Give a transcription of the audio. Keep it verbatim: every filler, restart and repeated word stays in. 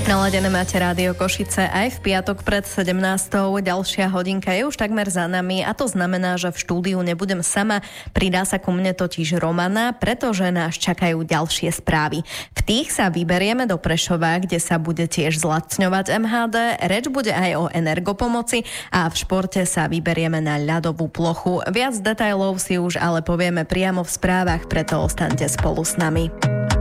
Naladené máte Rádio Košice aj v piatok pred sedemnástou. Ďalšia hodinka je už takmer za nami a to znamená, že v štúdiu nebudem sama. Pridá sa ku mne totiž Romana, pretože nás čakajú ďalšie správy. V tých sa vyberieme do Prešova, kde sa bude tiež zlacňovať em há dé. Reč bude aj o energopomoci a v športe sa vyberieme na ľadovú plochu. Viac detailov si už ale povieme priamo v správach, preto ostaňte spolu s nami.